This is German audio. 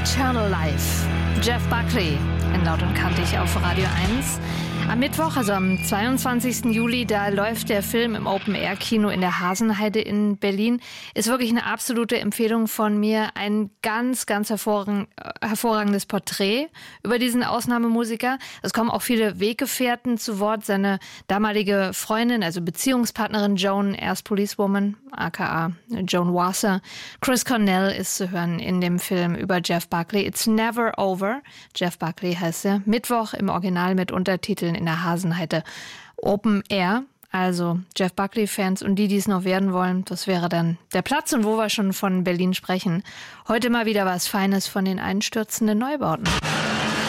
Eternal Life. Jeff Buckley in Laut und Kantig auf Radio 1. Am Mittwoch, also am 22. Juli, da läuft der Film im Open-Air-Kino in der Hasenheide in Berlin. Ist wirklich eine absolute Empfehlung von mir. Ein ganz, ganz hervorragendes Porträt über diesen Ausnahmemusiker. Es kommen auch viele Weggefährten zu Wort. Seine damalige Freundin, also Beziehungspartnerin Joan, erst Policewoman, aka Joan Wasser. Chris Cornell ist zu hören in dem Film über Jeff Buckley. It's Never Over. Jeff Buckley heißt er. Mittwoch im Original mit Untertiteln in der Hasenheide. Open Air. Also Jeff Buckley-Fans und die es noch werden wollen, das wäre dann der Platz. Und wo wir schon von Berlin sprechen, heute mal wieder was Feines von den einstürzenden Neubauten.